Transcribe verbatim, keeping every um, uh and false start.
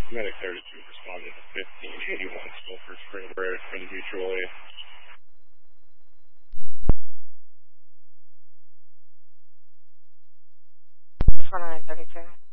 Medic thirty-two responded to fifteen eighty-one Sulphur Spring Road from the mutual aid. twenty-nine thirty-two.